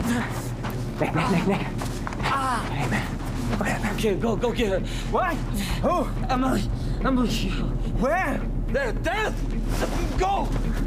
Nè. Hey, man. Okay, go get her. What? Who? Emily. Where? There. Go.